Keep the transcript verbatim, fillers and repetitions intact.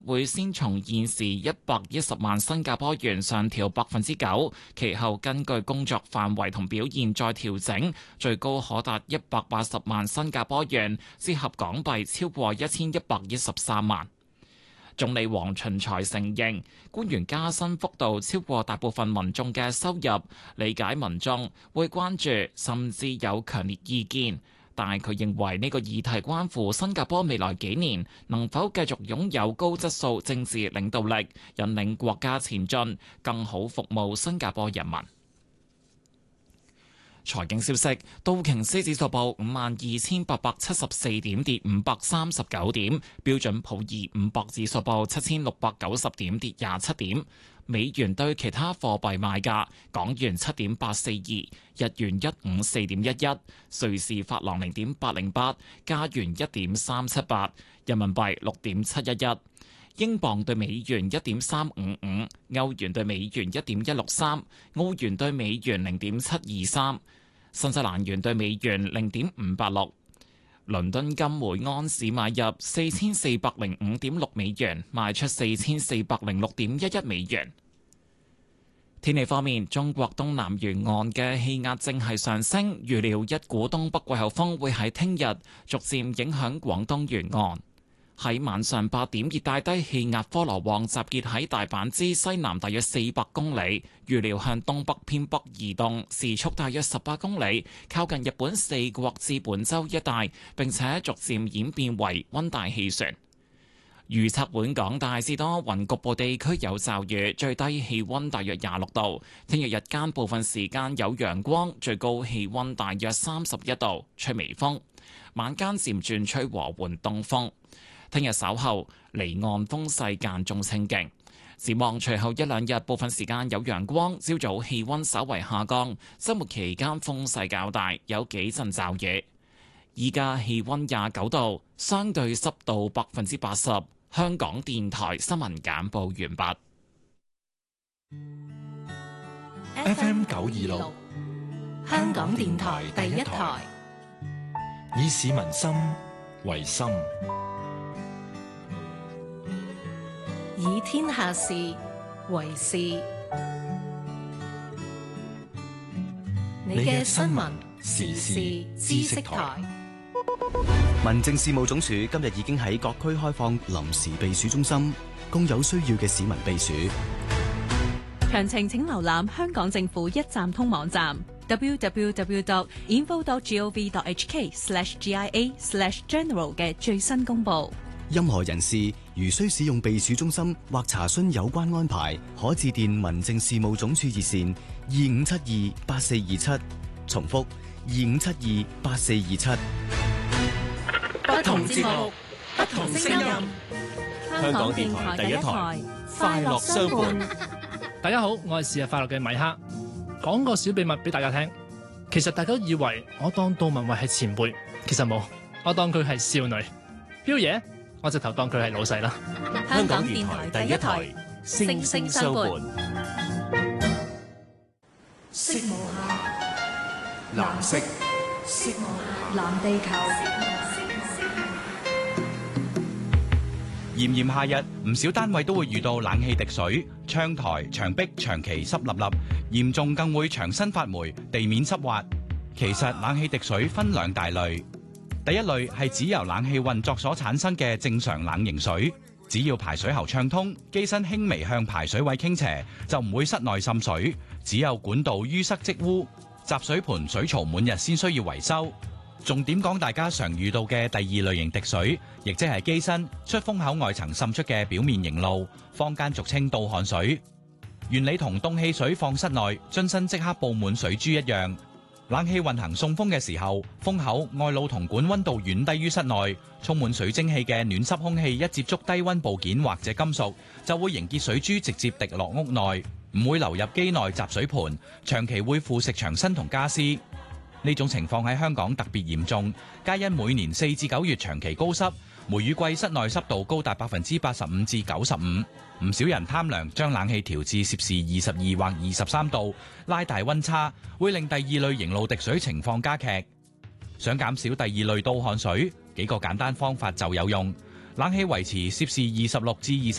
會先從現時一百一十萬新加坡元上調百分之九，其後根據工作範圍同表現再調整，最高可達一百八十萬新加坡元，折合港幣超過一千一百一十三萬。總理黃循財承認，官員加薪幅度超過大部分民眾嘅收入，理解民眾會關注，甚至有強烈意見。但係佢認為呢個議題關乎新加坡未來幾年能否繼續擁有高質素政治領導力，引領國家前進，更好服務新加坡人民。財經消息：道瓊斯指數報五萬二千八百七十四點，跌五百三十九點；標準普爾五百指數報七千六百九十點，跌廿七點。美元對其他貨幣賣價：港元七點八四二，日元一五四點一一，瑞士法郎零點八零八，加元一點三七八，人民幣六點七一一，英鎊對美元一點三五五，歐元對美元一點一六三，澳元對美元零點七二三，新西蘭元對美元零點五八六。倫敦金每安士買入四千四百零五點六美元，賣出四千四百零六點一一美元。天氣方面，中國東南沿岸嘅氣壓正係上升，預料一股東北季候風會喺聽日逐漸影響廣東沿岸。喺晚上八點，熱帶低氣壓科羅旺集結喺大阪之西南大約四百公里，預料向東北偏北移動，時速大約十八公里，靠近日本四國至本州一帶，並且逐漸演變為溫帶氣旋。預測本港大致多雲，局部地區有驟雨，最低氣溫大約廿六度。聽日日間部分時間有陽光，最高氣溫大約三十一度，吹微風。晚間漸轉吹和緩東風。聽日稍後離岸風勢間中清勁。展望隨後一兩日部分時間有陽光，朝早氣溫稍為下降，週末期間風勢較大，有幾陣驟雨。依家氣溫廿九度，相對濕度百分之八十。香港電台新聞簡報完畢。 F M 九二六，香港電台第一台，以市民心為心， 以天下事為事。你嘅新聞時事知識台。 民政事務總署今日已經喺各區開放臨時避暑中心，供有需要嘅市民避暑。 詳情請瀏覽香港政府一站通網站 double-u double-u double-u dot info dot gov dot h k slash g i a slash general 嘅最新公佈。 任何人士如需使用避暑中心或查詢有關安排，可致電民政事務總署熱線二五七二八四二七，重複二五七二八四二七。 不同節目，不同聲音。香港電台第一台，快樂相伴。 大家好，我係是日快樂嘅米克。講個小秘密俾大家聽，其實大家以為我當杜文慧係前輩，其實冇，我當佢係少女。彪爺，我直頭當佢係老細啦。 香港電台第一台，聲聲相伴。 色無限，藍色，色無限， 藍地球。 炎炎夏日，唔少單位都會遇到冷氣滴水，窗台、牆壁長期濕立立，嚴重更會牆身發霉、地面濕滑。其實冷氣滴水分兩大類，第一類係指由冷氣運作所產生嘅正常冷凝水，只要排水喉暢通，機身輕微向排水位傾斜，就唔會室內滲水。只有管道淤塞積污、集水盤水槽滿日先需要維修。重點講大家常遇到嘅第二類型滴水，亦即係機身出風口外層滲出嘅表面凝露，坊間俗稱倒汗水。原理同凍汽水放室內，樽身即刻布滿水珠一樣。冷氣運行送風嘅時候，風口、外露同管溫度遠低於室內，充滿水蒸氣嘅暖濕空氣一接觸低溫部件或者金屬，就會凝結水珠直接滴落屋內，唔會流入機內集水盤，長期會腐蝕牆身同家私。呢種情況喺香港特別嚴重，皆因每年四至九月長期高濕，梅雨季室內濕度高達百分之八十五至九十五。唔少人貪涼，將冷氣調至攝氏二十二或二十三度，拉大溫差，會令第二類凝露滴水情況加劇。想減少第二類倒汗水，幾個簡單方法就有用。 冷氣維持攝氏二十六至二十